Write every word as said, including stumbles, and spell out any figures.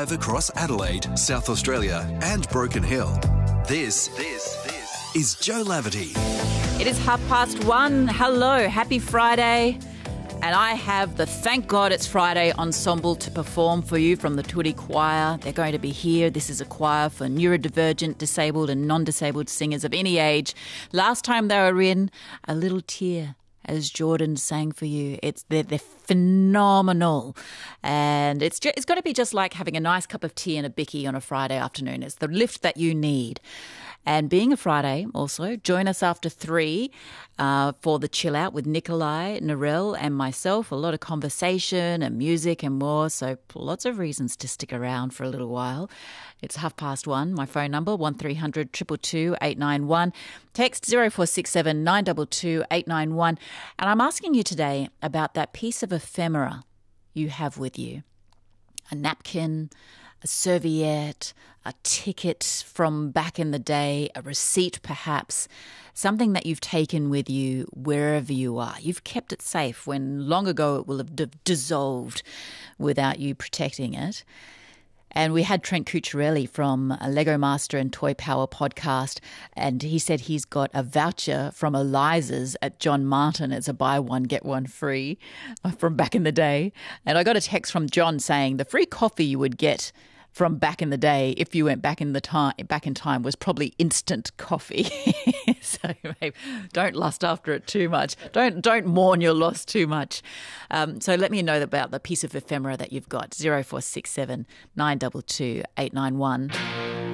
live across Adelaide, South Australia and Broken Hill. This, this, this is Joe Laverty. It is half past one. Hello, happy Friday. And I have the Thank God It's Friday ensemble to perform for you from the Tootie Choir. They're going to be here. This is a choir for neurodivergent, disabled and non-disabled singers of any age. Last time they were in, A Little Tear, as Jordan sang for you. It's they're, they're phenomenal. And it's just, it's got to be just like having a nice cup of tea and a bicky on a Friday afternoon. It's the lift that you need. And being a Friday also, join us after three uh, for the Chill Out with Nikolai, Narelle and myself. A lot of conversation and music and more, so lots of reasons to stick around for a little while. It's half past one. My phone number, one three hundred two two two eight nine one. Text zero four six seven nine two two eight nine one. And I'm asking you today about that piece of ephemera you have with you. A napkin, a serviette, a ticket from back in the day, a receipt perhaps, something that you've taken with you wherever you are. You've kept it safe when long ago it will have d- dissolved without you protecting it. And we had Trent Cucciarelli from Lego Master and Toy Power podcast, and he said he's got a voucher from Eliza's at John Martin. It's a buy one, get one free from back in the day. And I got a text from John saying the free coffee you would get from back in the day, if you went back in the time, back in time, was probably instant coffee. So babe, don't lust after it too much. Don't don't mourn your loss too much. Um, so let me know about the piece of ephemera that you've got. Zero four six seven nine two two eight nine one.